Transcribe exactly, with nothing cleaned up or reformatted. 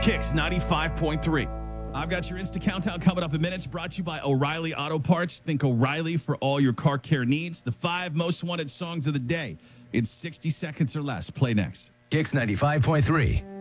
Kicks ninety-five point three. I've got your Insta Countdown coming up in minutes, brought to you by O'Reilly Auto Parts. Think O'Reilly for all your car care needs. The five most wanted songs of the day in sixty seconds or less. Play next. Kicks ninety-five point three.